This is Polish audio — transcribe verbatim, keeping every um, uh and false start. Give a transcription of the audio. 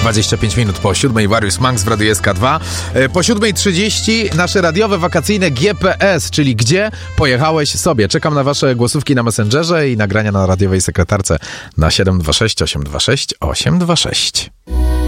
dwadzieścia pięć minut po siódmej, Warius Manx w Radiu S K dwa. Po siódmej trzydzieści nasze radiowe wakacyjne G P S, czyli gdzie pojechałeś sobie. Czekam na wasze głosówki na Messengerze i nagrania na radiowej sekretarce na siedem dwa sześć osiem dwa sześć osiem dwa sześć.